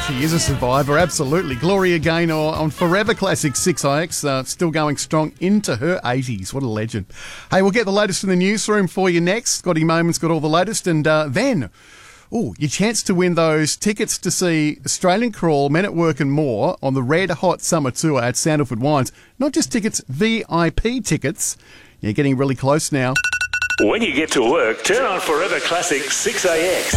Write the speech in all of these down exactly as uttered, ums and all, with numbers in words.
She is a survivor, absolutely. Gloria Gaynor on Forever Classic six I X, uh, still going strong into her eighties. What a legend. Hey, we'll get the latest in the newsroom for you next. Scotty Moman's got all the latest. And uh, then, oh, your chance to win those tickets to see Australian Crawl, Men at Work and more on the Red Hot Summer Tour at Sandalwood Wines. Not just tickets, V I P tickets. You're getting really close now. When you get to work, turn on Forever Classic six A X.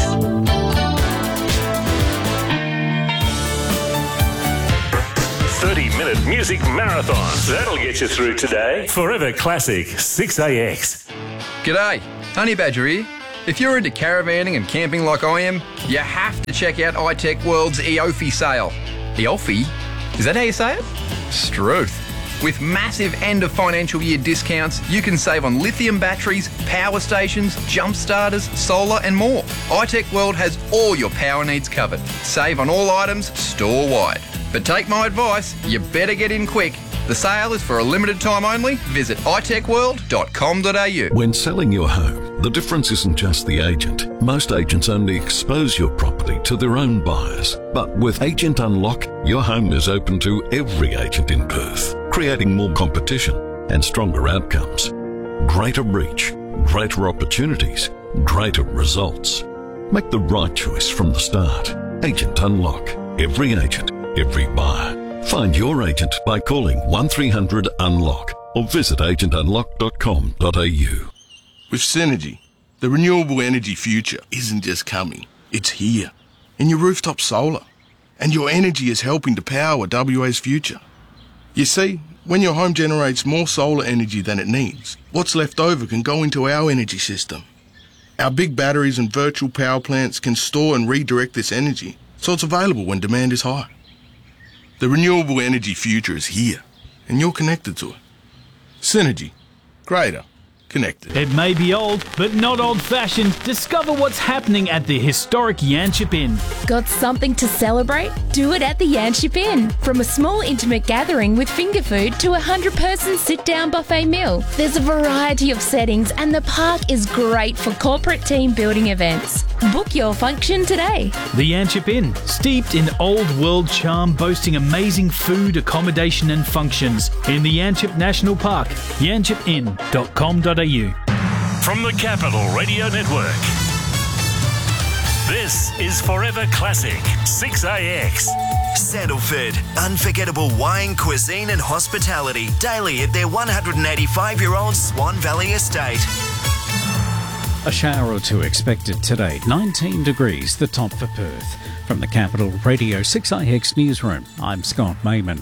thirty-minute music marathon. That'll get you through today. Forever Classic six A X. G'day, Honey Badger here. If you're into caravanning and camping like I am, you have to check out iTech World's Eofi sale. Eofi? Is that how you say it? Struth. With massive end of financial year discounts, you can save on lithium batteries, power stations, jump starters, solar and more. iTech World has all your power needs covered. Save on all items store-wide. But take my advice, you better get in quick. The sale is for a limited time only. Visit i tech world dot com dot a u. When selling your home, the difference isn't just the agent. Most agents only expose your property to their own buyers. But with Agent Unlock, your home is open to every agent in Perth, creating more competition and stronger outcomes. Greater reach, greater opportunities, greater results. Make the right choice from the start. Agent Unlock. Every agent, every buyer. Find your agent by calling one three hundred unlock or visit agent unlock dot com dot a u. With Synergy, the renewable energy future isn't just coming, it's here. In your rooftop solar. And your energy is helping to power W A's future. You see, when your home generates more solar energy than it needs, what's left over can go into our energy system. Our big batteries and virtual power plants can store and redirect this energy so it's available when demand is high. The renewable energy future is here, and you're connected to it. Synergy. Greater. Connected. It may be old, but not old-fashioned. Discover what's happening at the historic Yanchep Inn. Got something to celebrate? Do it at the Yanchep Inn. From a small intimate gathering with finger food to a hundred-person sit-down buffet meal, there's a variety of settings and the park is great for corporate team building events. Book your function today. The Yanchep Inn, steeped in old-world charm, boasting amazing food, accommodation and functions in the Yanchep National Park. yanchep inn dot com dot a u. From the Capital Radio Network, this is Forever Classic six A X. Sandalford, unforgettable wine, cuisine and hospitality daily at their one hundred eighty-five-year-old Swan Valley estate. A shower or two expected today. nineteen degrees, the top for Perth. From the Capital Radio six A X newsroom, I'm Scott Mayman.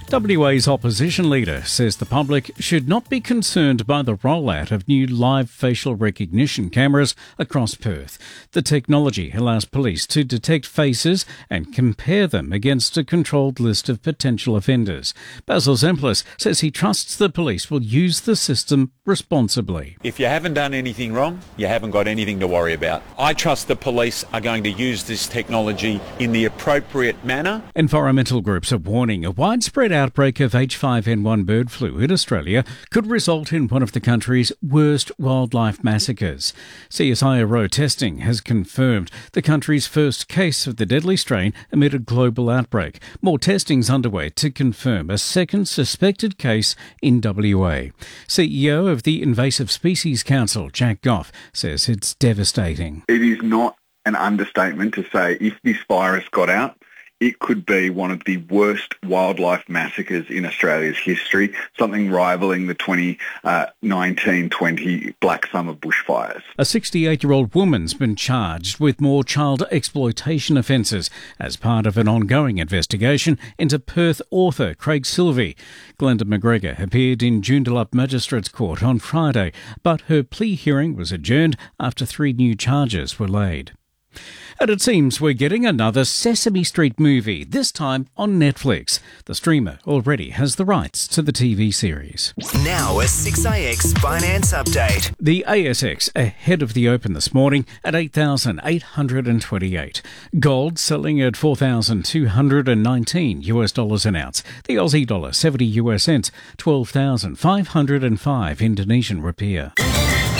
W A's opposition leader says the public should not be concerned by the rollout of new live facial recognition cameras across Perth. The technology allows police to detect faces and compare them against a controlled list of potential offenders. Basil Zemplis says he trusts the police will use the system responsibly. If you haven't done anything wrong, you haven't got anything to worry about. I trust the police are going to use this technology in the appropriate manner. Environmental groups are warning a widespread outbreak of H five N one bird flu in Australia could result in one of the country's worst wildlife massacres. C S I R O testing has confirmed the country's first case of the deadly strain amid a global outbreak. More testing's underway to confirm a second suspected case in W A. C E O of the Invasive Species Council, Jack Goff, says it's devastating. It is not an understatement to say if this virus got out, it could be one of the worst wildlife massacres in Australia's history, something rivaling the twenty nineteen twenty Black Summer bushfires. A sixty-eight-year-old woman's been charged with more child exploitation offences as part of an ongoing investigation into Perth author Craig Silvey. Glenda McGregor appeared in Joondalup Magistrates Court on Friday, but her plea hearing was adjourned after three new charges were laid. And it seems we're getting another Sesame Street movie, this time on Netflix. The streamer already has the rights to the T V series. Now a six A X finance update. The A S X ahead of the open this morning at eight thousand eight hundred twenty-eight. Gold selling at four thousand two hundred nineteen US dollars an ounce. The Aussie dollar seventy US cents, twelve thousand five hundred five Indonesian rupiah.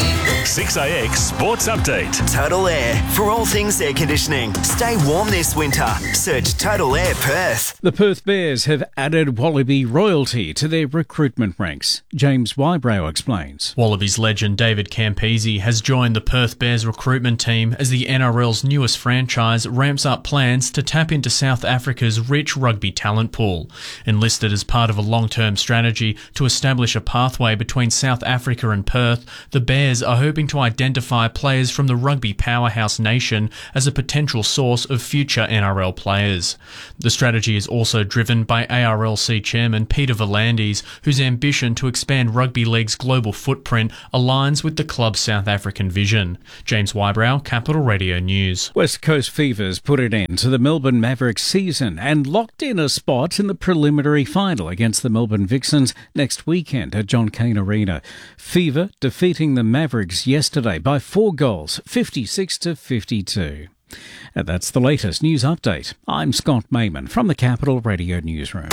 six A X Sports Update. Total Air. For all things air conditioning, stay warm this winter. Search Total Air Perth. The Perth Bears have added Wallaby royalty to their recruitment ranks. James Wybrow explains. Wallabies legend David Campese has joined the Perth Bears recruitment team as the N R L's newest franchise ramps up plans to tap into South Africa's rich rugby talent pool. Enlisted as part of a long-term strategy to establish a pathway between South Africa and Perth, the Bears are hoping to identify players from the rugby powerhouse nation as a potential source of future N R L players. The strategy is also driven by A R L C chairman Peter V'landys, whose ambition to expand rugby league's global footprint aligns with the club's South African vision. James Wybrow, Capital Radio News. West Coast Fever's put an end to the Melbourne Mavericks season and locked in a spot in the preliminary final against the Melbourne Vixens next weekend at John Cain Arena. Fever defeating the Mavericks yesterday by four goals, fifty-six to fifty-two. And that's the latest news update. I'm Scott Mayman from the Capital Radio Newsroom.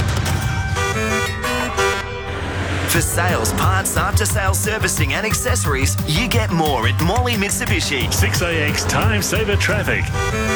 For sales, parts, after-sales servicing and accessories, you get more at Morley Mitsubishi. six A X Time Saver Traffic.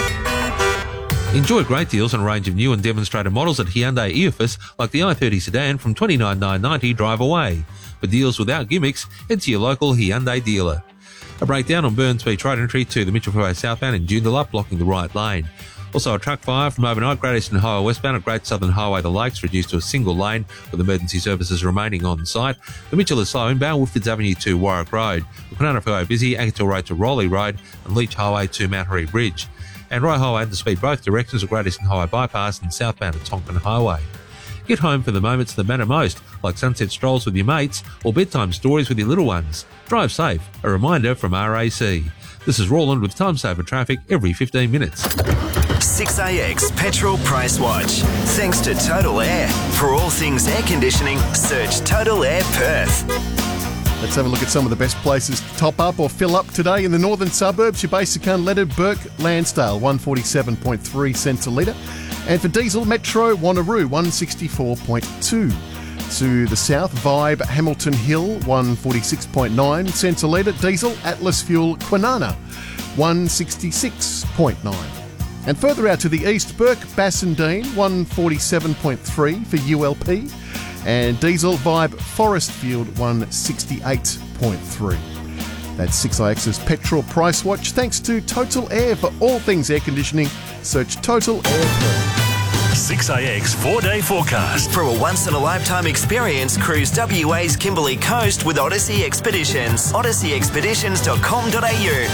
Enjoy great deals on a range of new and demonstrator models at Hyundai Eofus, like the i thirty sedan from twenty-nine thousand nine hundred ninety drive away. For deals without gimmicks, head to your local Hyundai dealer. A breakdown on Burns Beach Road entry to the Mitchell Freeway southbound in Joondalup, blocking the right lane. Also, a truck fire from overnight Great Eastern Highway westbound at Great Southern Highway to Lakes, reduced to a single lane with emergency services remaining on site. The Mitchell is slow inbound Woodfords Avenue to Warwick Road. The Kwinana Freeway busy, Agatil Road to Rowley Road and Leach Highway to Mount Harry Bridge. And Roy Highway and the speed both directions of Great Eastern Highway bypass and southbound at Tonkin Highway. Get home for the moments that matter most, like sunset strolls with your mates or bedtime stories with your little ones. Drive safe. A reminder from R A C. This is Roland with Time Saver Traffic every fifteen minutes. six A X Petrol Price Watch. Thanks to Total Air. For all things air conditioning, search Total Air Perth. Let's have a look at some of the best places to top up or fill up today in the northern suburbs. Your basic unleaded Burke Lansdale, one forty-seven point three cents a litre. And for diesel, Metro Wanneroo, one sixty-four point two. To the south, Vibe Hamilton Hill, one forty-six point nine cents a litre. Diesel, Atlas Fuel Kwinana, one sixty-six point nine. And further out to the east, Burke Bassendean, one forty-seven point three for U L P. And diesel, Vibe Forestfield, one sixty-eight point three. That's six I X's Petrol Price Watch. Thanks to Total Air for all things air conditioning. Search Total Air. six A X four-day forecast. For a once-in-a-lifetime experience, cruise W A's Kimberley Coast with Odyssey Expeditions. odyssey expeditions dot com dot a u.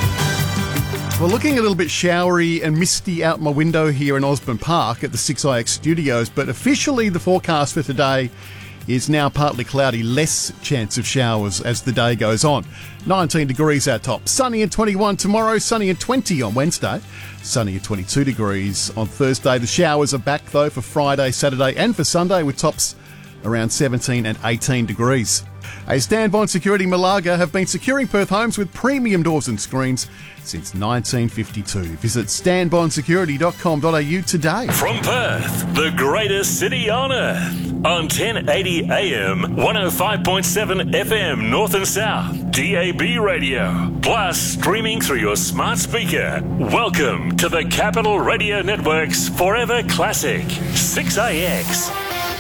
Well, looking a little bit showery and misty out my window here in Osborne Park at the six I X studios, but officially the forecast for today is now partly cloudy, less chance of showers as the day goes on. nineteen degrees our top. Sunny and twenty-one tomorrow, sunny and twenty on Wednesday. Sunny and twenty-two degrees on Thursday. The showers are back though for Friday, Saturday and for Sunday with tops around seventeen and eighteen degrees. A Stanbond Security Malaga have been securing Perth homes with premium doors and screens since nineteen fifty-two. Visit stanbond security dot com dot a u today. From Perth, the greatest city on earth, on ten eighty A M, one oh five point seven F M North and South, D A B radio, plus streaming through your smart speaker. Welcome to the Capital Radio Network's Forever Classic, six A X.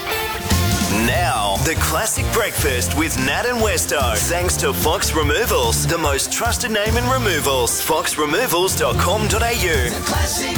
Now, the classic breakfast with Nat and Westo. Thanks to Fox Removals, the most trusted name in removals. fox removals dot com dot a u.